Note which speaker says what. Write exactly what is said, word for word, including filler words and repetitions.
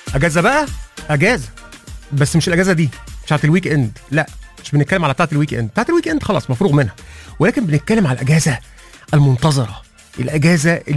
Speaker 1: اجازه بقى، اجازه بس مش الاجازه دي بتاعت الويك اند، لا مش بنتكلم على بتاعت الويك اند، بتاعت الويك اند خلاص مفروغ منها، ولكن بنتكلم على الاجازه المنتظره، الاجازه